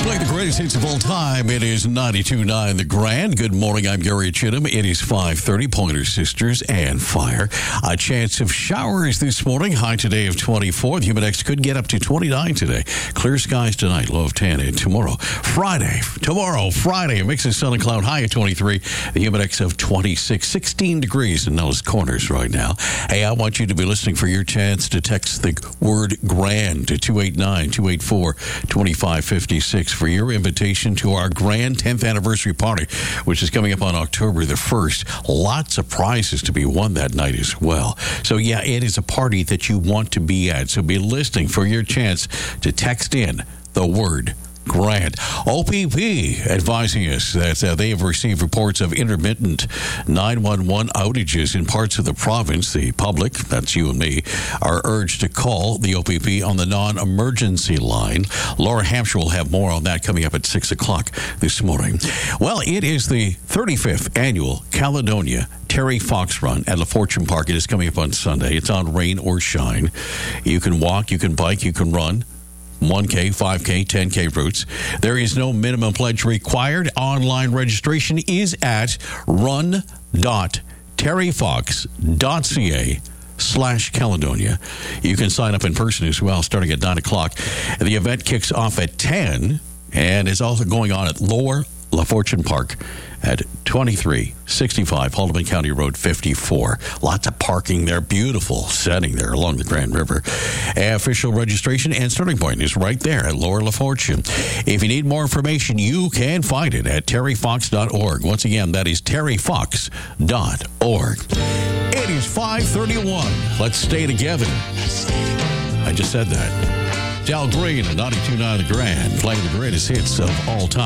Playing the greatest hits of all time. It is 92.9 The Grand. Good morning. I'm Gary Chittum. It is 5:30. Pointer Sisters and Fire. A chance of showers this morning. High today of 24. The Humidex could get up to 29 today. Clear skies tonight. Low of 10. And tomorrow, Friday. A mix of sun and cloud. High of 23. The Humidex of 26. 16 degrees in those corners right now. Hey, I want you to be listening for your chance to text the word grand to 289-284-2556 for your invitation to our grand 10th anniversary party, which is coming up on October the 1st. Lots of prizes to be won that night as well. So, yeah, it is a party that you want to be at. So be listening for your chance to text in the word grand. OPP advising us that they have received reports of intermittent 911 outages in parts of the province. The public, that's you and me, are urged to call the OPP on the non-emergency line. Laura Hampshire will have more on that coming up at 6 o'clock this morning. Well, it is the 35th annual Caledonia Terry Fox Run at La Fortune Park. It is coming up on Sunday. It's on rain or shine. You can walk, you can bike, you can run. 1K, 5K, 10K routes. There is no minimum pledge required. Online registration is at run.terryfox.ca/Caledonia. You can sign up in person as well, starting at 9 o'clock. The event kicks off at 10 and is also going on at Lower La Fortune Park at 2365 Haldeman County Road 54. Lots of parking there. Beautiful setting there along the Grand River. Official registration and starting point is right there at Lower La Fortune. If you need more information, you can find it at terryfox.org. Once again, that is terryfox.org. It is 5:31. Let's stay together. I just said that. Dal Green and 92.9 The Grand, playing the greatest hits of all time.